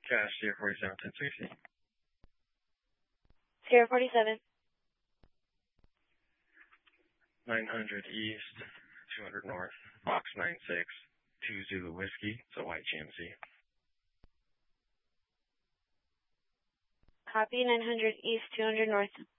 Cash, Sierra 47, 1060. Sierra 47. 900 East, 200 North, Box 96, 2 Zulu Whiskey. It's a white GMC. Copy, 900 East, 200 North.